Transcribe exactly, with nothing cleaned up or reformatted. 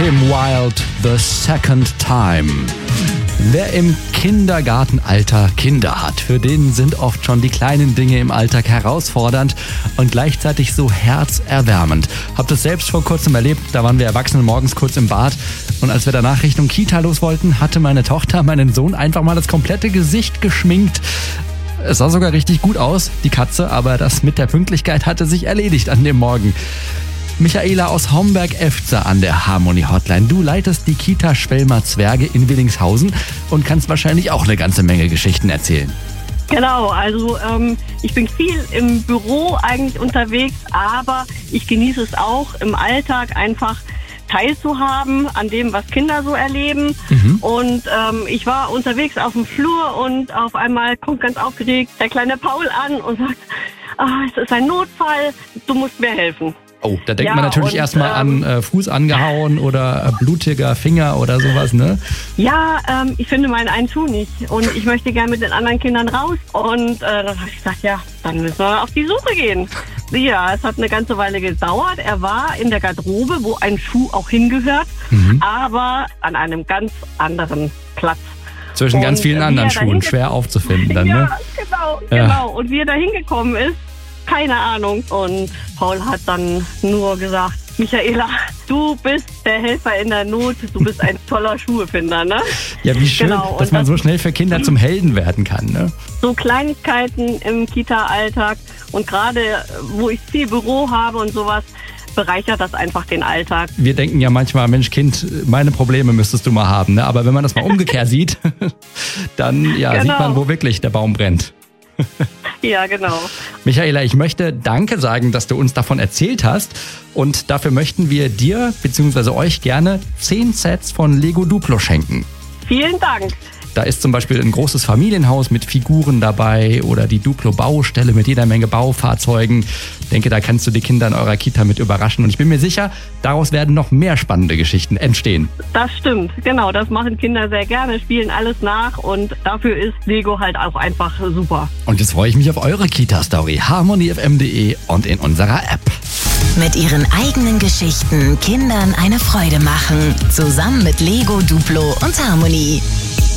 Kim Wilde, The Second Time. Wer im Kindergartenalter Kinder hat, für den sind oft schon die kleinen Dinge im Alltag herausfordernd und gleichzeitig so herzerwärmend. Hab das selbst vor kurzem erlebt, da waren wir Erwachsene morgens kurz im Bad und als wir danach Richtung Kita los wollten, hatte meine Tochter meinen Sohn einfach mal das komplette Gesicht geschminkt. Es sah sogar richtig gut aus, die Katze, aber das mit der Pünktlichkeit hatte sich erledigt an dem Morgen. Michaela aus Homberg-Efze an der Harmony Hotline. Du leitest die Kita Schwelmer Zwerge in Willingshausen und kannst wahrscheinlich auch eine ganze Menge Geschichten erzählen. Genau, also ähm, ich bin viel im Büro eigentlich unterwegs, aber ich genieße es auch im Alltag einfach teilzuhaben an dem, was Kinder so erleben. Mhm. Und ähm, ich war unterwegs auf dem Flur und auf einmal kommt ganz aufgeregt der kleine Paul an und sagt, ah, es ist ein Notfall, du musst mir helfen. Oh, da denkt ja, man natürlich erstmal ähm, an äh, Fuß angehauen oder äh, blutiger Finger oder sowas, ne? Ja, ähm, ich finde meinen einen Schuh nicht und ich möchte gerne mit den anderen Kindern raus. Und äh, dann habe ich gesagt, ja, dann müssen wir auf die Suche gehen. Ja, es hat eine ganze Weile gedauert. Er war in der Garderobe, wo ein Schuh auch hingehört, mhm. aber an einem ganz anderen Platz. Zwischen und ganz vielen anderen Schuhen, schwer aufzufinden dann, ja, ne? Genau, ja, genau. Und wie er da hingekommen ist, keine Ahnung. Und Paul hat dann nur gesagt, Michaela, du bist der Helfer in der Not, du bist ein toller Schuhefinder, ne? Ja, wie schön, genau. dass man das so schnell für Kinder zum Helden werden kann, ne? So Kleinigkeiten im Kita-Alltag und gerade, wo ich viel Büro habe und sowas, bereichert das einfach den Alltag. Wir denken ja manchmal, Mensch Kind, meine Probleme müsstest du mal haben, ne? Aber wenn man das mal umgekehrt sieht, dann ja, genau. sieht man, wo wirklich der Baum brennt. Ja, genau. Michaela, ich möchte Danke sagen, dass du uns davon erzählt hast. Und dafür möchten wir dir bzw. euch gerne zehn Sets von Lego Duplo schenken. Vielen Dank. Da ist zum Beispiel ein großes Familienhaus mit Figuren dabei oder die Duplo-Baustelle mit jeder Menge Baufahrzeugen. Ich denke, da kannst du die Kinder in eurer Kita mit überraschen. Und ich bin mir sicher, daraus werden noch mehr spannende Geschichten entstehen. Das stimmt, genau. Das machen Kinder sehr gerne, spielen alles nach und dafür ist Lego halt auch einfach super. Und jetzt freue ich mich auf eure Kita-Story. harmony f m punkt d e und in unserer App. Mit ihren eigenen Geschichten Kindern eine Freude machen. Zusammen mit Lego, Duplo und Harmony.